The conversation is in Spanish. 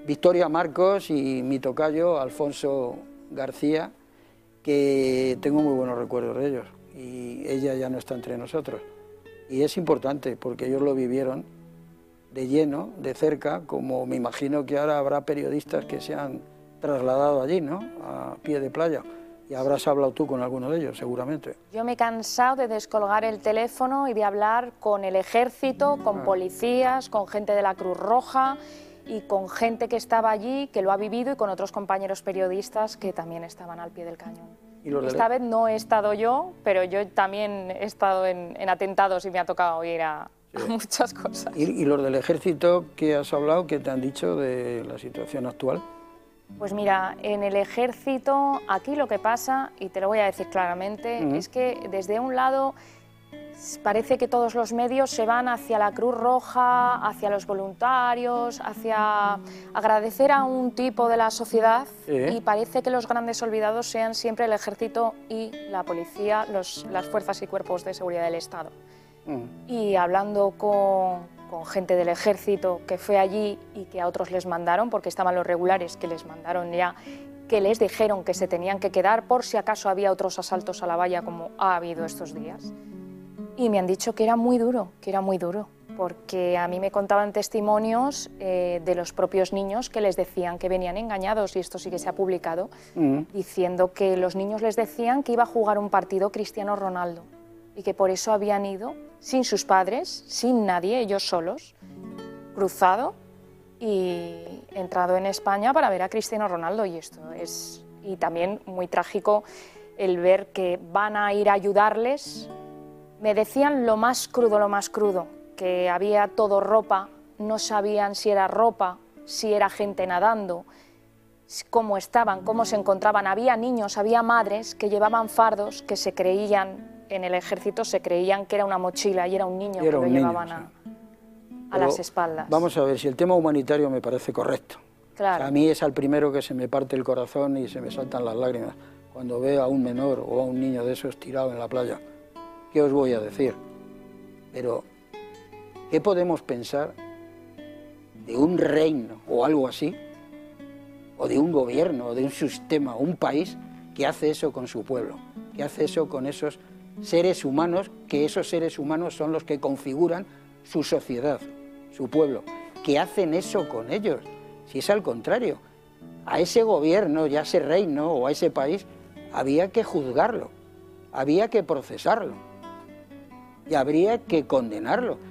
Victoria Marcos y mi tocayo Alfonso García, que tengo muy buenos recuerdos de ellos, y ella ya no está entre nosotros. Y es importante porque ellos lo vivieron de lleno, de cerca, como me imagino que ahora habrá periodistas que se han trasladado allí, ¿no?, a pie de playa. Y habrás hablado tú con alguno de ellos, seguramente. Yo me he cansado de descolgar el teléfono y de hablar con el ejército, con policías, con gente de la Cruz Roja y con gente que estaba allí, que lo ha vivido, y con otros compañeros periodistas que también estaban al pie del cañón. Esta vez no he estado yo, pero yo también he estado en atentados y me ha tocado ir a muchas cosas. ¿Y los del ejército que has hablado, qué te han dicho de la situación actual? Pues mira, en el ejército, aquí lo que pasa, y te lo voy a decir claramente, es que desde un lado parece que todos los medios se van hacia la Cruz Roja, hacia los voluntarios, hacia agradecer a un tipo de la sociedad, y parece que los grandes olvidados sean siempre el ejército y la policía, las fuerzas y cuerpos de seguridad del Estado. Y hablando con gente del ejército que fue allí y que a otros les mandaron, porque estaban los regulares que les mandaron ya, que les dijeron que se tenían que quedar por si acaso había otros asaltos a la valla como ha habido estos días. Y me han dicho que era muy duro, porque a mí me contaban testimonios de los propios niños que les decían que venían engañados, y esto sí que se ha publicado, diciendo que los niños les decían que iba a jugar un partido Cristiano Ronaldo y que por eso habían ido sin sus padres, sin nadie, ellos solos, cruzado y entrado en España para ver a Cristiano Ronaldo. Y esto es, y también muy trágico el ver que van a ir a ayudarles. Me decían lo más crudo, que había todo ropa, no sabían si era ropa, si era gente nadando, cómo estaban, cómo se encontraban. Había niños, había madres que llevaban fardos, que se creían, en el ejército se creían que era una mochila y era un niño que lo llevaban a las espaldas. Vamos a ver, si el tema humanitario me parece correcto. Claro. O sea, a mí es al primero que se me parte el corazón y se me saltan las lágrimas cuando veo a un menor o a un niño de esos tirado en la playa. ¿Qué os voy a decir? Pero, ¿qué podemos pensar de un reino o algo así? O de un gobierno, o de un sistema, un país que hace eso con su pueblo, que hace eso con esos seres humanos, que esos seres humanos son los que configuran su sociedad, su pueblo, que hacen eso con ellos. Si es al contrario, a ese gobierno y a ese reino o a ese país había que juzgarlo, había que procesarlo y habría que condenarlo.